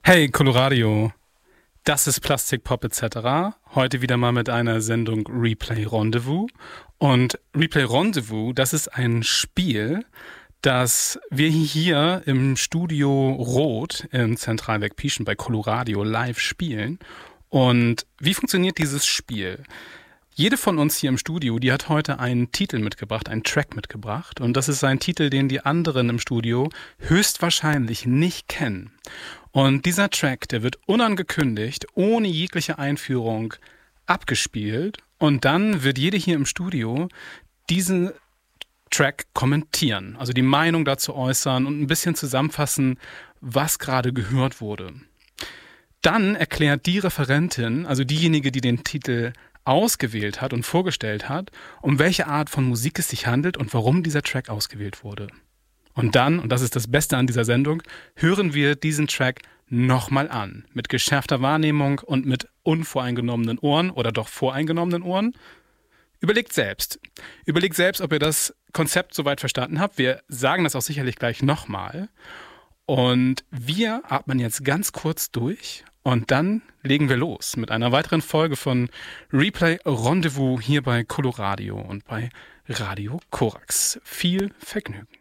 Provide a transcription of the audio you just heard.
Hey Coloradio, das ist Plastik Pop etc. Heute wieder mal mit einer Sendung Replay Rendezvous. Und Replay Rendezvous, das ist ein Spiel, das wir hier im Studio Rot in Zentralwerk Pieschen bei Coloradio live spielen. Und wie funktioniert dieses Spiel? Jede von uns hier im Studio, die hat heute einen Titel mitgebracht, einen Track mitgebracht. Und das ist ein Titel, den die anderen im Studio höchstwahrscheinlich nicht kennen. Und dieser Track, der wird unangekündigt, ohne jegliche Einführung abgespielt. Und dann wird jede hier im Studio diesen Track kommentieren, also die Meinung dazu äußern und ein bisschen zusammenfassen, was gerade gehört wurde. Dann erklärt die Referentin, also diejenige, die den Titel ausgewählt hat und vorgestellt hat, um welche Art von Musik es sich handelt und warum dieser Track ausgewählt wurde. Und dann, und das ist das Beste an dieser Sendung, hören wir diesen Track nochmal an. Mit geschärfter Wahrnehmung und mit unvoreingenommenen Ohren oder doch voreingenommenen Ohren. Überlegt selbst, ob ihr das Konzept soweit verstanden habt. Wir sagen das auch sicherlich gleich nochmal. Und wir atmen jetzt ganz kurz durch und dann legen wir los mit einer weiteren Folge von Replay Rendezvous hier bei Coloradio und bei Radio Korax. Viel Vergnügen.